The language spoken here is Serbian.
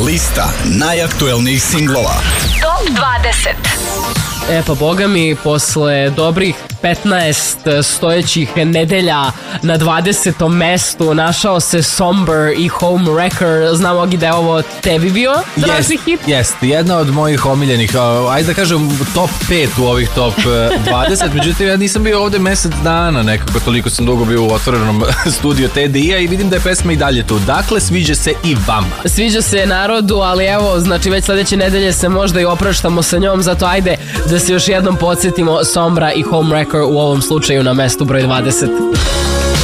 Lista najaktuelnijih singlova. Top 20. Pa boga mi, posle dobrih 15 stojećih nedelja na 20. mestu našao se Somber i Homewrecker. Znam, Ogi, da je ovo tebi bio draži hit? Jeste, jedna od mojih omiljenih, ajde da kažem top 5 u ovih top 20, međutim ja nisam bio ovde mesec dana nekako, toliko sam dugo bio u otvorenom studiju TDI-a i vidim da je pesma i dalje tu. Dakle, sviđa se i vama. Sviđa se narodu, ali evo, znači već sledeće nedelje se možda i opraštamo sa njom, zato ajde da se još jednom podsjetimo Sombra i Homewrecker u ovom slučaju na mestu broj 20.